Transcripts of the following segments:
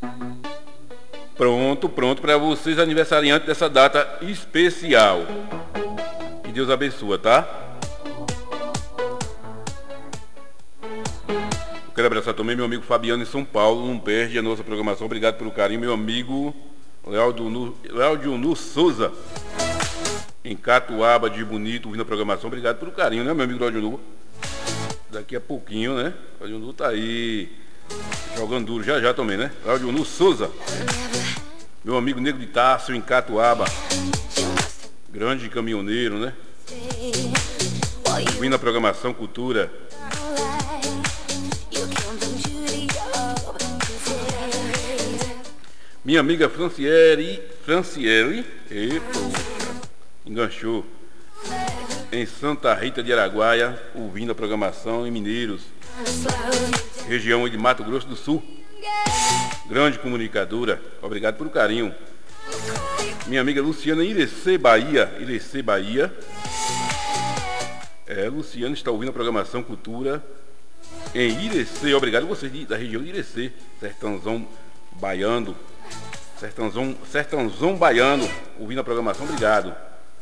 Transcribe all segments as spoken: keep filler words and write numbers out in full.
Pronto, pronto para vocês aniversariantes dessa data especial. Que Deus abençoe, tá? Eu quero abraçar também meu amigo Fabiano em São Paulo, não perde a nossa programação. Obrigado pelo carinho, meu amigo Léo Nu Souza, em Catuaba de Bonito, ouvindo a programação. Obrigado pelo carinho, né, meu amigo Léo Nu? Daqui a pouquinho, né? Léo Nu tá aí jogando duro já já também, né? Léo Nu Souza, meu amigo Negro de Tarso, em Catuaba, grande caminhoneiro, né? Ouvindo a programação Cultura. Minha amiga Franciele, Franciele, e, poxa, enganchou, em Santa Rita de Araguaia, ouvindo a programação em Mineiros, região de Mato Grosso do Sul, grande comunicadora, obrigado pelo carinho. Minha amiga Luciana, Irecê, Bahia, Irecê, Bahia, é, Luciana está ouvindo a programação Cultura em Irecê, obrigado a vocês da região de Irecê, sertãozão baiano. Sertãozão, Sertãozão Baiano, ouvindo a programação, obrigado.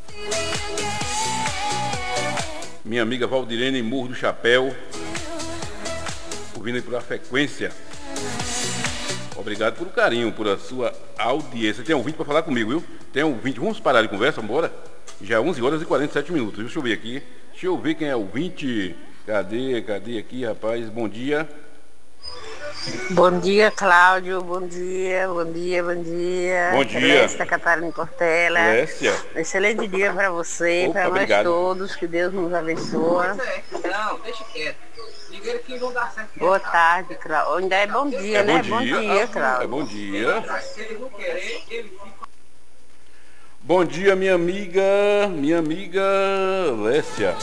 Minha amiga Valdirene Morro do Chapéu, ouvindo aí por a frequência. Obrigado pelo carinho, por a sua audiência. Tem ouvinte para falar comigo, viu? Tem ouvinte, vamos parar de conversa, vamos embora? Já é onze horas e quarenta e sete minutos, deixa eu ver aqui. Deixa eu ver quem é ouvinte. Cadê, cadê aqui, rapaz? Bom dia. Bom dia, Cláudio. Bom dia, bom dia, bom dia. Bom dia. Lécia Catarina Portela. Lécia. Excelente dia para você, para nós todos. Que Deus nos abençoe. Não, deixa quieto. Liga que não dá certo. Boa tarde, Cláudio. Ainda é bom dia, é né? Bom dia, bom dia, Cláudio. É bom dia. Se ele não querer, ele fica. Bom dia, minha amiga, minha amiga Lécia.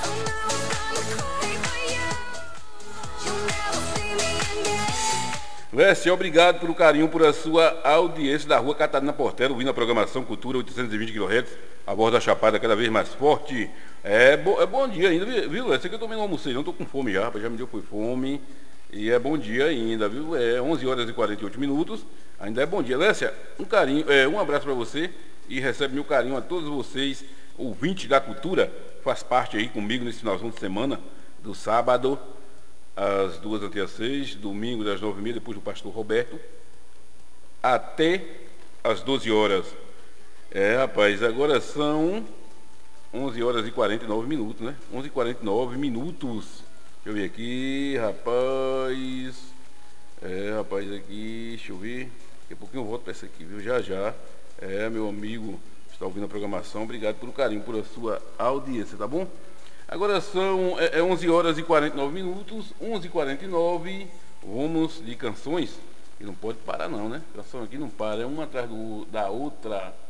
Lécia, obrigado pelo carinho, por a sua audiência da Rua Catarina Portela, ouvindo a programação Cultura oitocentos e vinte quilohertz, a voz da Chapada cada vez mais forte. É, bo, é bom dia ainda, viu, Lécia? Que eu também não almocei, não tô com fome já, rapaz, já me deu foi fome. E é bom dia ainda, viu? É onze horas e quarenta e oito minutos, ainda é bom dia. Lécia, um carinho, é, um abraço para você e recebe meu carinho a todos vocês, ouvintes da Cultura, faz parte aí comigo nesse finalzão de semana, do sábado, às duas até às seis, domingo das nove e meia, depois do pastor Roberto, até às doze horas. É, rapaz, agora são onze horas e quarenta e nove minutos, né? onze e quarenta e nove minutos. Deixa eu ver aqui, rapaz. É, rapaz, aqui, deixa eu ver. Daqui a pouquinho eu volto para essa aqui, viu? Já, já. É, meu amigo, está ouvindo a programação. Obrigado pelo carinho, por a sua audiência, tá bom? Agora são é, é onze horas e quarenta e nove minutos, onze e quarenta e nove, vamos de canções, e não pode parar não, né? Canção aqui não para, é uma atrás do, da outra.